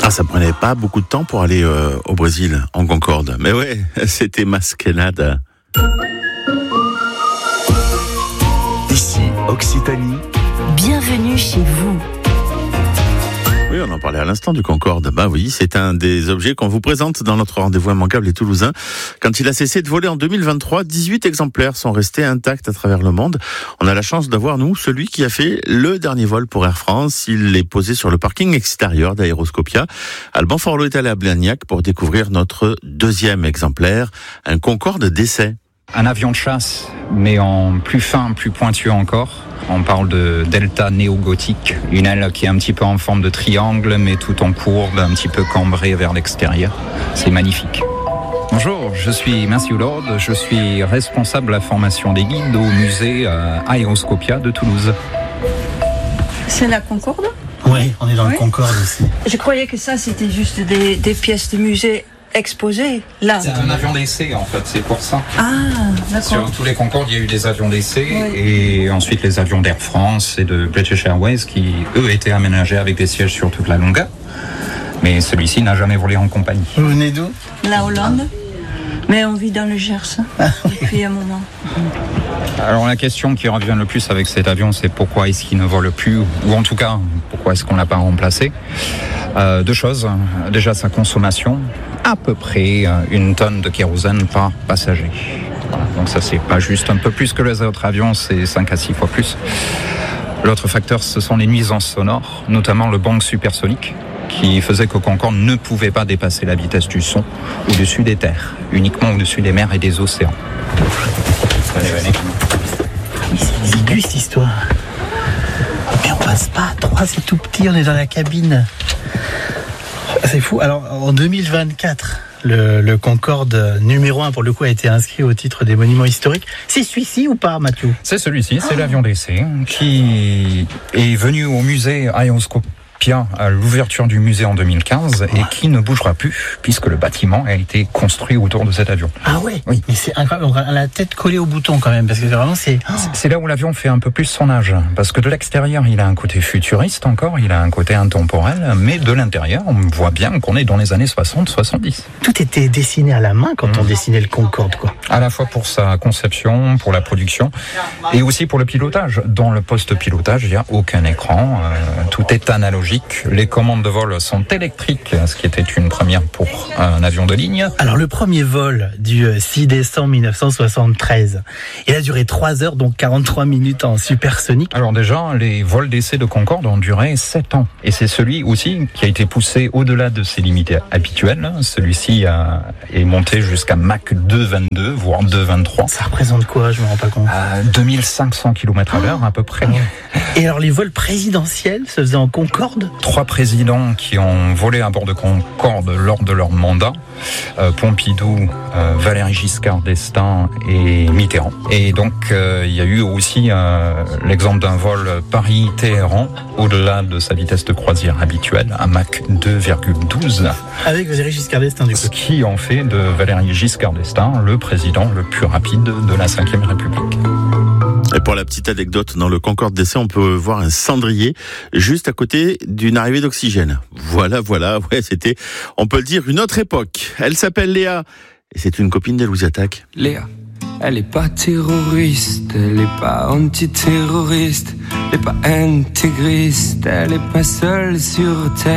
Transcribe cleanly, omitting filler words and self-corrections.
Ah, ça prenait pas beaucoup de temps pour aller au Brésil, en Concorde. Mais ouais, c'était masquenade. Ici, Occitanie. Bienvenue chez vous. Oui, on en parlait à l'instant du Concorde. Bah oui, c'est un des objets qu'on vous présente dans notre rendez-vous immanquable les Toulousains. Quand il a cessé de voler en 2023, 18 exemplaires sont restés intacts à travers le monde. On a la chance d'avoir, nous, celui qui a fait le dernier vol pour Air France. Il est posé sur le parking extérieur d'Aéroscopia. Alban Forlot est allé à Blagnac pour découvrir notre deuxième exemplaire, un Concorde d'essai. Un avion de chasse, mais en plus fin, plus pointueux encore. On parle de Delta néo-gothique, une aile qui est un petit peu en forme de triangle, mais tout en courbe, un petit peu cambrée vers l'extérieur. C'est magnifique. Bonjour, je suis Matthew Lord, je suis responsable de la formation des guides au musée Aéroscopia de Toulouse. C'est la Concorde ? Oui, on est dans le Concorde aussi. Je croyais que ça, c'était juste des pièces de musée exposées, là. C'est un avion d'essai, en fait, c'est pour ça. Ah, d'accord. Sur tous les Concordes, il y a eu des avions d'essai, Oui. et ensuite les avions d'Air France et de British Airways qui, eux, étaient aménagés avec des sièges sur toute la longueur. Mais celui-ci n'a jamais volé en compagnie. Vous venez d'où ? La Hollande. Mais on vit dans le Gers depuis un moment. Alors la question qui revient le plus avec cet avion, c'est pourquoi est-ce qu'il ne vole plus, ou en tout cas, pourquoi est-ce qu'on ne l'a pas remplacé ? Deux choses. Déjà, sa consommation, à peu près 1 tonne de kérosène par passager. Voilà. Donc ça, c'est pas juste un peu plus que les autres avions, c'est 5 à 6 fois plus. L'autre facteur, ce sont les nuisances sonores, notamment le bang supersonique, qui faisait que Concorde ne pouvait pas dépasser la vitesse du son au-dessus des terres, uniquement au-dessus des mers et des océans. Venez. Oui, c'est aigu cette histoire. Mais on passe pas à 3, c'est tout petit, on est dans la cabine. C'est fou. Alors, en 2024, le Concorde numéro 1, pour le coup, a été inscrit au titre des monuments historiques. C'est celui-ci ou pas, Mathieu ? C'est celui-ci, c'est l'avion d'essai qui est venu au musée Aéroscopia à l'ouverture du musée en 2015 et qui ne bougera plus puisque le bâtiment a été construit autour de cet avion. Ah ouais ? Oui. Mais c'est incroyable, on a la tête collée au bouton quand même, parce que vraiment c'est... C'est là où l'avion fait un peu plus son âge, parce que de l'extérieur, il a un côté futuriste encore, il a un côté intemporel, mais de l'intérieur, on voit bien qu'on est dans les années 60-70. Tout était dessiné à la main quand on dessinait le Concorde, quoi. À la fois pour sa conception, pour la production, et aussi pour le pilotage. Dans le poste pilotage, il n'y a aucun écran, tout est analogique. Les commandes de vol sont électriques, ce qui était une première pour un avion de ligne. Alors le premier vol du 6 décembre 1973, il a duré 3 heures, donc 43 minutes en supersonique. Alors déjà, les vols d'essai de Concorde ont duré 7 ans. Et c'est celui aussi qui a été poussé au-delà de ses limites habituelles. Celui-ci est monté jusqu'à Mach 2,22, voire 2,23. Ça représente quoi ? Je me rends pas compte. 2500 km/h à peu près. Et alors les vols présidentiels se faisaient en Concorde ? 3 présidents qui ont volé à bord de Concorde lors de leur mandat. Pompidou, Valéry Giscard d'Estaing et Mitterrand. Et donc il y a eu aussi l'exemple d'un vol Paris-Téhéran au-delà de sa vitesse de croisière habituelle à Mach 2,12. Avec Valéry Giscard d'Estaing du coup. Ce qui en fait de Valéry Giscard d'Estaing le président le plus rapide de la Ve République. Et pour la petite anecdote, dans le Concorde d'essai, on peut voir un cendrier juste à côté d'une arrivée d'oxygène. Voilà, ouais, c'était, on peut le dire, une autre époque. Elle s'appelle Léa, et c'est une copine d'Elouise Attaque. Léa, elle est pas terroriste, elle est pas antiterroriste, elle est pas intégriste, elle est pas seule sur terre.